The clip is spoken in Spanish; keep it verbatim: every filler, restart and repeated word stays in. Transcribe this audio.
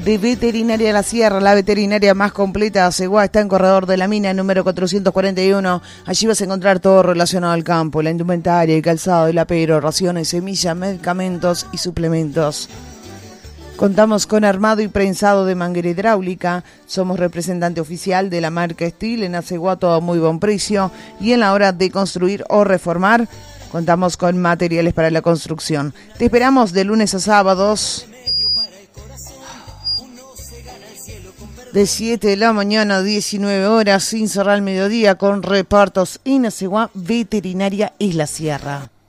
de Veterinaria La Sierra, la veterinaria más completa de Aceguá, está en Corredor de la Mina, número cuatrocientos cuarenta y uno. Allí vas a encontrar todo relacionado al campo, la indumentaria, el calzado, el apero, raciones, semillas, medicamentos y suplementos. Contamos con armado y prensado de manguera hidráulica. Somos representante oficial de la marca Steel en Aceguá, todo a muy buen precio. Y en la hora de construir o reformar, contamos con materiales para la construcción. Te esperamos de lunes a sábados, de siete de la mañana a diecinueve horas, sin cerrar al mediodía, con repartos en Aceguá. Veterinaria Isla Sierra.